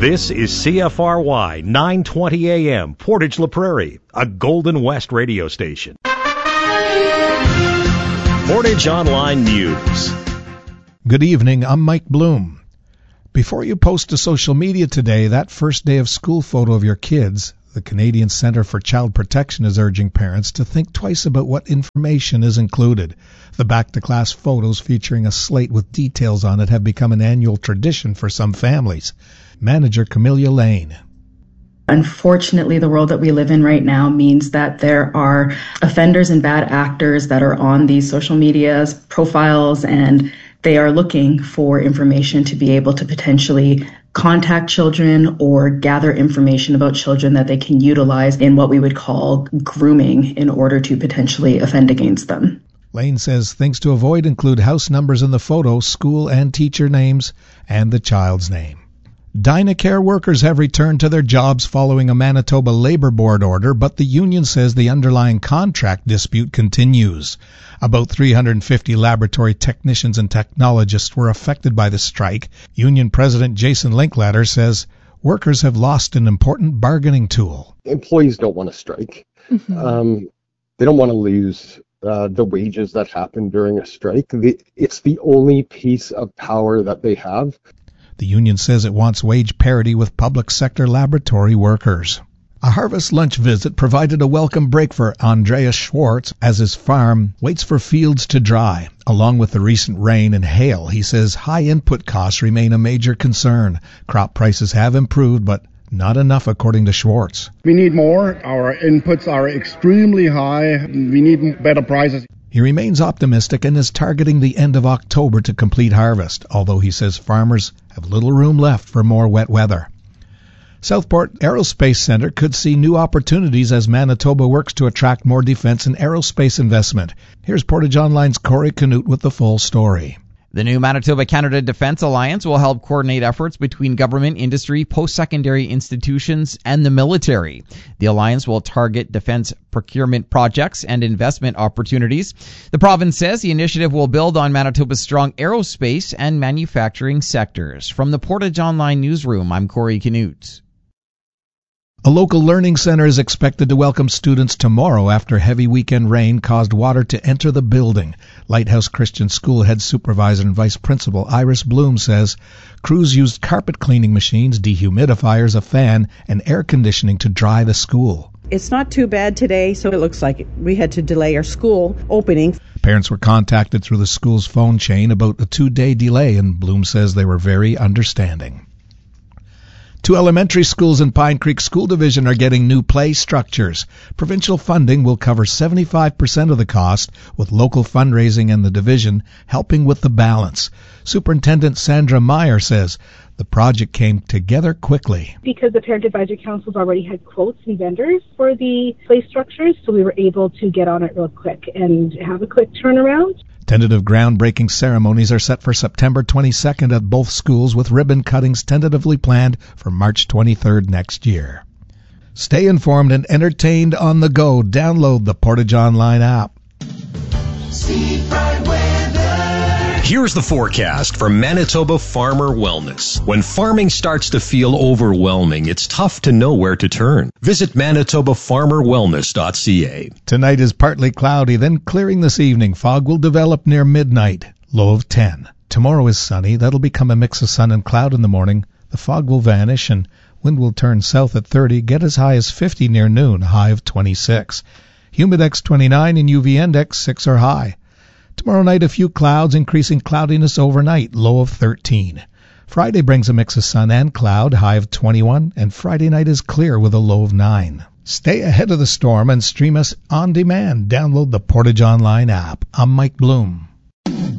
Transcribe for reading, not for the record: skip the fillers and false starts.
This is CFRY 920 AM, Portage La Prairie, a Golden West radio station. Portage Online News. Good evening, I'm Mike Bloom. Before you post to social media today that first day of school photo of your kids, the Canadian Centre for Child Protection is urging parents to think twice about what information is included. The back-to-class photos featuring a slate with details on it have become an annual tradition for some families. Manager Camellia Lane. Unfortunately, the world that we live in right now means that there are offenders and bad actors that are on these social media profiles, and they are looking for information to be able to potentially contact children or gather information about children that they can utilize in what we would call grooming in order to potentially offend against them. Lane says things to avoid include house numbers in the photo, school and teacher names, and the child's name. Dynacare workers have returned to their jobs following a Manitoba Labour Board order, but the union says the underlying contract dispute continues. About 350 laboratory technicians and technologists were affected by the strike. Union President Jason Linklater says workers have lost an important bargaining tool. Employees don't want to strike. Mm-hmm. They don't want to lose the wages that happen during a strike. It's the only piece of power that they have. The union says it wants wage parity with public sector laboratory workers. A harvest lunch visit provided a welcome break for Andreas Schwartz as his farm waits for fields to dry. Along with the recent rain and hail, he says high input costs remain a major concern. Crop prices have improved, but not enough, according to Schwartz. We need more. Our inputs are extremely high. We need better prices. He remains optimistic and is targeting the end of October to complete harvest, although he says farmers have little room left for more wet weather. Southport Aerospace Centre could see new opportunities as Manitoba works to attract more defence and aerospace investment. Here's Portage Online's Corey Canute with the full story. The new Manitoba-Canada Defence Alliance will help coordinate efforts between government, industry, post-secondary institutions, and the military. The alliance will target defence procurement projects and investment opportunities. The province says the initiative will build on Manitoba's strong aerospace and manufacturing sectors. From the Portage Online newsroom, I'm Corey Canute. A local learning center is expected to welcome students tomorrow after heavy weekend rain caused water to enter the building. Lighthouse Christian School head supervisor and vice principal Iris Bloom says crews used carpet cleaning machines, dehumidifiers, a fan, and air conditioning to dry the school. It's not too bad today, so it looks like we had to delay our school opening. Parents were contacted through the school's phone chain about a 2-day delay, and Bloom says they were very understanding. 2 elementary schools in Pine Creek School Division are getting new play structures. Provincial funding will cover 75% of the cost, with local fundraising and the division helping with the balance. Superintendent Sandra Meyer says the project came together quickly. Because the Parent Advisory Councils already had quotes and vendors for the play structures, so we were able to get on it real quick and have a quick turnaround. Tentative groundbreaking ceremonies are set for September 22nd at both schools, with ribbon cuttings tentatively planned for March 23rd next year. Stay informed and entertained on the go. Download the Portage Online app. Here's the forecast for Manitoba Farmer Wellness. When farming starts to feel overwhelming, it's tough to know where to turn. Visit manitobafarmerwellness.ca. Tonight is partly cloudy, then clearing this evening. Fog will develop near midnight, low of 10. Tomorrow is sunny. That'll become a mix of sun and cloud in the morning. The fog will vanish and wind will turn south at 30, get as high as 50 near noon, high of 26. Humidex 29 and UV index 6 are high. Tomorrow night, a few clouds, increasing cloudiness overnight, low of 13. Friday brings a mix of sun and cloud, high of 21, and Friday night is clear with a low of 9. Stay ahead of the storm and stream us on demand. Download the Portage Online app. I'm Mike Bloom.